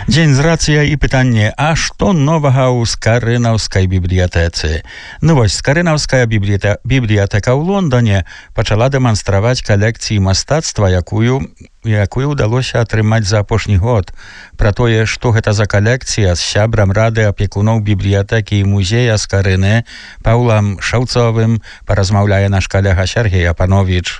Дзень з рацыя і пытанне, а што новага ў Скарынаўскай бібліятэцы? Ну вось, Скарынаўская бібліятэка ў Лондоне пачала дэманстраваць калекцыі мастацтва, якую ўдалося атрымаць за апошні год. Пра тое, што гэта за калекцыя, з сябрам рады апекуноў бібліятэкі і музея Скарыны Паўлам Шаўцовым паразмаўляе наш калега Сергей Апанович.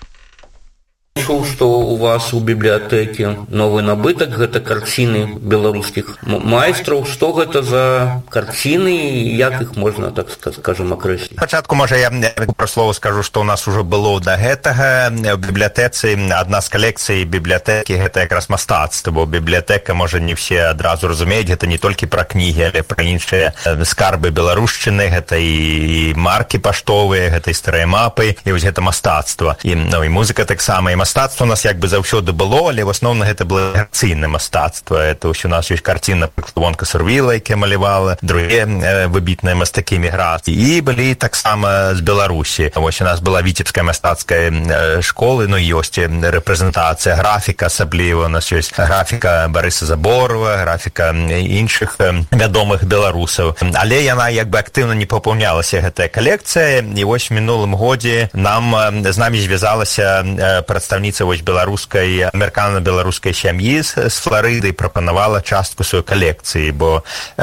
Чуў, што у вас у бібліятэкі новы набытак, гэта карціны беларускіх майстраў. Што гэта за карціны і як іх можна, так скажем, акрэсліць? Спачатку, можа, я пра слово скажу, што ў нас ужо было да гэтага. У бібліятэцы адна з калекцый бібліятэкі гэта якраз мастацтва, бо бібліятэка, можа, не все адразу разумеюць, гэта не толькі пра кнігі, але пра іншыя скарбы беларушчыны, гэта і маркі паштовыя, гэта і старыя мапы, і вось гэта мастацтва. І музыка таксама, і мастацтва у нас як бы заўсёды было, але в асноўным гэта было карціннае мастацтва. Это ўсё у нас ёсць карціна Вонка Сурвіла, якая малявала, другія выбітныя мастакі эміграцыі. І былі таксама з Беларусі. Вось у нас была Віцебская мастацкая школа, ёсць рэпрэзентацыя, графіка асабліва. У нас ёсць графіка Барыса Заборова, графіка іншых вядомых беларусаў. Але яна як бы актыўна не папаўнялася, гэтая калекцыя. І вось в мінулым годзе з намі звязалася прадстаўніца вось беларускай, амерыкана-беларускай сям'і з Фларыды, прапанавала частку сваёй калекцыі, бо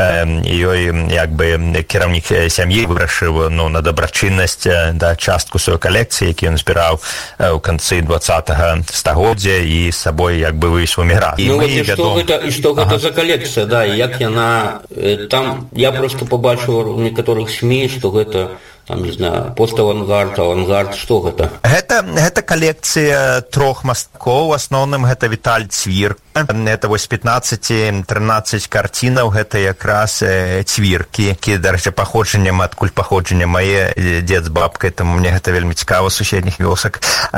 ёй як бы кіраўнік сям'і вырашыў на дабрачыннасць частку сваёй калекцыі, які ён збіраў у канцы 20-го стагоддзя і з сабой як бы вывез у эміграцыю. І што гэта за калекцыя, да, і як яна там, я проста пабачыў у некаторых СМІ, што гэта там, не знаю, пост-авангард, авангард, што гэта? Гэта калекцыя трох мастакоў, в асноўным гэта Віталь Цвірка. Это вось 15-13 карцінаў, гэта якраз цвіркі, якія, дарэчы, паходжаннем, адкуль паходжанне мае дзед з бабкай, таму мне гэта вельмі цікава, з суседніх вёсак.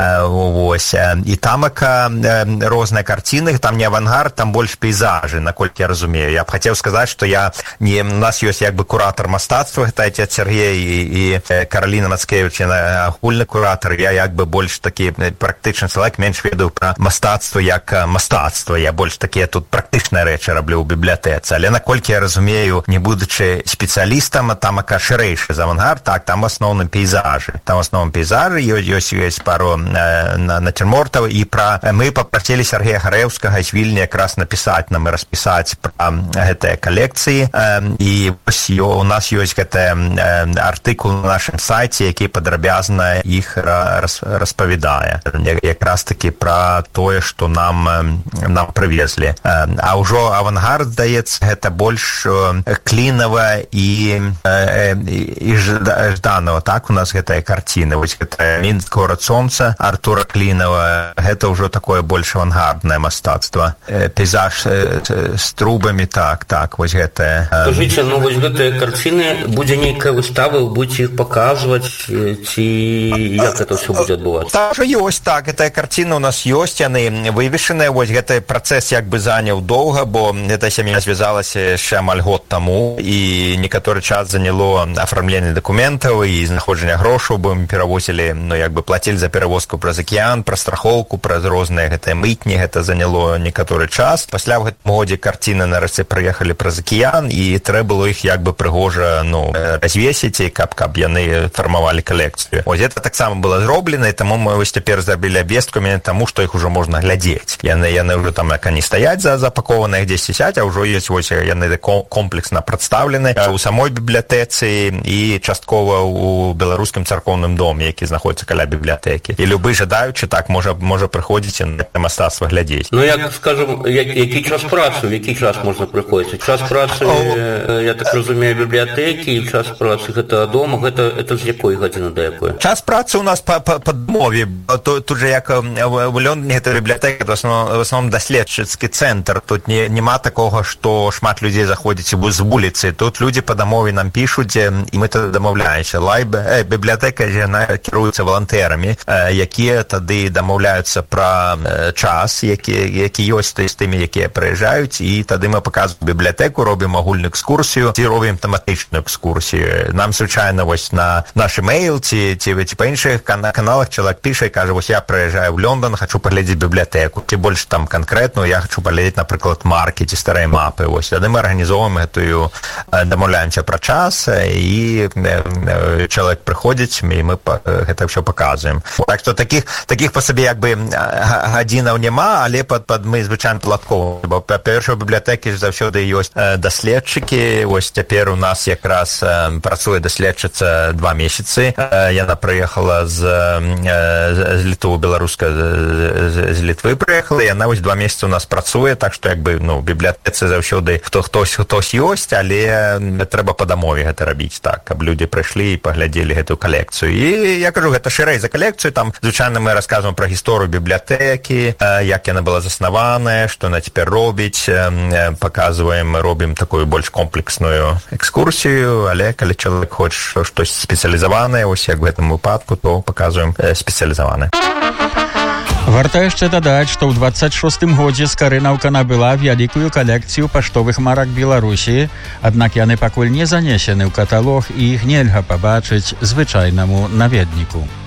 Вось. І тамака розныя карціны, там не авангард, там больш пейзажы, наколькі я разумею. Я б хацеў сказаць, што у нас ёсць як бы куратар мастацтва, гэта отец Сергей і Караліна Мацкевіч, яна агульны куратар. Я як бы больш такі практычны чалавек, менш ведаю пра мастацтва як мастацтва. Я больш такія тут практычныя рэчы раблю ў бібліятэцы. Але наколькі я разумею, не будучы спецыялістам, там шырэйшы за авангард, так, там в асноўным пейзажы. Там в асноўным пейзажы, ёсць пару нацюрмортаў, і мы папрасілі Сергея Гарэўскага з Вільні якраз напісаць нам і распісаць пра гэтыя калекцыі. І вось у нас ёсць гэты артыкул на нашым сайце, які падрабязна іх распавядае. Якраз такі пра тое, што нам прывезлі. А ўжо авангард, здаецца, гэта больш Клінава і Жданова. Так, у нас гэтая карціна. Вось гэта Мінск, горад сонца, Артура Клінава. Гэта ўжо такое больш авангарднае мастацтва. Пейзаж з трубамі, так, вось гэтае. Скажыце, вось гэтыя карціны, будзе нейкая выстава, вы будзеце іх паказваць, ці як гэта ўсё будзе адбывацца? Так, ёсць, так, гэтая карціна у нас ёсць, яны вывешаныя, вось гэты працэс як бы заняў доўга, бо эта сям'я звязалася яшчэ амаль год таму, і некаторы час заняло афармленне дакументаў і знаходжання грошаў, бо мы перавозілі, як бы плацілі за перавозку праз акіян, праз страхоўку, праз розныя гэтыя мытні, гэта заняло некаторы час. Пасля ў гэтым годзе карціны нарэшце прыехалі праз акіян, і трэба было іх як бы прыгожа развесіць, каб яны фармавалі калекцыю. Вось гэта таксама было зроблена, і таму мы вось цяпер зрабілі абвестку таму, што іх ужо можна глядзець. Яны ўжо там не стаяць запакованыя дзесьці сядзяць, а ўжо ёсць вось яны комплексна прадстаўлены у самой бібліятэцы і часткова ў беларускім царкоўным доме, які знаходіцца каля бібліятэкі. І любы жадаючы так можа прыходзіць на мастацтва глядзець. Як, скажем, які час працы, в які час можна прыходзіць? Час працы, я так разумею, бібліятэкі, і час працы гэта дома, гэта з якой гадзіны да якой? Час працы у нас па дамове. Тут же як у Лондоне гэта бібліятэка, в асноўным даследчыцкі цэнтр. Тут няма такога, што шмат людзей заходзіць з вуліцы. Тут людзі па дамове нам пішуць, і мы тады дамаўляемся. Бібліятэка, яна кіруецца валантэрамі, якія тады дамаўляюцца пра час, які ёсць з тымі, якія прыязджаюць, і тады мы паказваем бібліятэку, робім агульную экскурсію, ці робім тэматычную экскурсію. Нам, звычайна, вось вось на наш email ці па іншых каналах чалавек піша і кажа, вось я прыязджаю ў Лондон, хочу паглядзець бібліятэку, ці больш там канкрэтную, я хочу паглядзець, напрыклад, маркі ці старыя мапы. Вось тады мы арганізоўваем гэтую, дамаўляемся пра час, і чалавек прыходзіць, і мы гэта ўсё паказваем. Так што такіх па сабе як бы гадзінаў няма, але мы звычайна платкова. Бо па-першае, у бібліятэкі заўсёды ёсць даследчыкі. Вось цяпер у нас якраз працуе даследчыца 2 месяцы. Яна прыехала з Літвы, беларуска з Літвы прыехала, і яна вось 2 месяцы у нас працуе, так што як бы, ну, бібліятэцы заўсёды хтось ёсць, але трэба па дамове гэта рабіць так, каб людзі прыйшлі і паглядзелі гэтую калекцыю. І я кажу, гэта шырэй за калекцыю, там звычайна мы расказваем пра гісторыю бібліятэкі, як яна была заснаваная, што яна цяпер робіць, паказваем, робім такую больш комплексную экскурсію, але калі чалавек хоча штось спецыялізаванае, ось як в гэтым выпадку, то паказваем спецыялізаванае. Варта яшчэ дадаць, што ў 26-м годзе скарынаўка набыла вялікую калекцыю паштовых марак Беларусі, аднак яны пакуль не занесены ў каталог і іх нельга пабачыць звычайнаму наведніку.